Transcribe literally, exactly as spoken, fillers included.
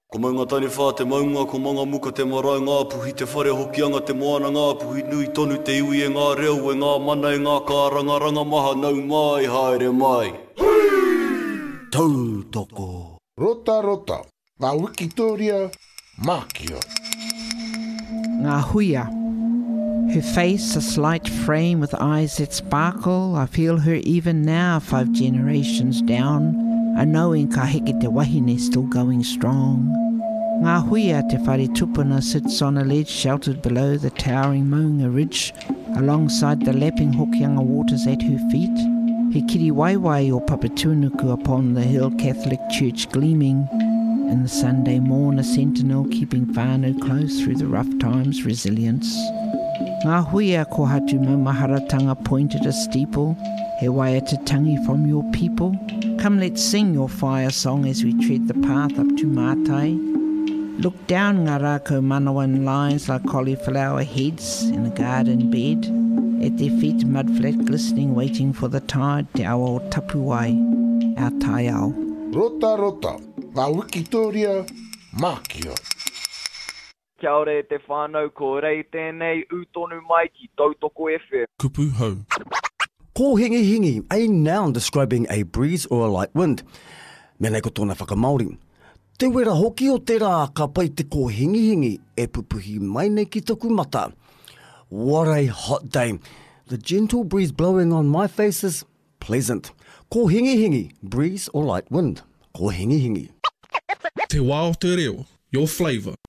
Ko maunga tani whā te maunga, ko manga muka te marae ngā puhi, te whare hokianga te moana ngā puhi, nui tonu te iwi e ngā reo, e ngā mana e ngā kāranga ranga maha, nau mai, haere mai. Tautoko. Rota rota, ngā Wikitoria, Mākio. Ngā huia. Her face a slight frame with eyes that sparkle. I feel her even now, five generations down. I know in ka heke te wahine still going strong. Ngā huia te whare tupuna sits on a ledge sheltered below the towering Maunga Ridge, alongside the lapping Hokianga waters at her feet. He kiri waiwai o Papatunuku upon the hill, Catholic church gleaming. In the Sunday morn, a sentinel keeping whānau close through the rough times, resilience. Ngā huia ko hatu maumaharatanga pointed a steeple, he waiata tangi from your people. Come, let's sing your fire song as we tread the path up to Mātai. Look down, ngā rākau manawa in lines like cauliflower heads in a garden bed. At their feet, mud flat glistening, waiting for the tide, te awa o Tapuai, our tai ao. Rota rota, ngā Wikitoria, Mākio. Kia ora e te whānau, ko rei tēnei utonu mai ki Tautoko F M. Kupu hau. Ko hingi hingi, a noun describing a breeze or a light wind. Mēnei ko tōna whakamauri. Te wera hoki o te rā ka pai te ko hingi hingi e pupuhi mai nei ki toku mata. What a hot day. The gentle breeze blowing on my face is pleasant. Ko hingi hingi, breeze or light wind. Ko hingi hingi. Te wā o te reo, your flavour.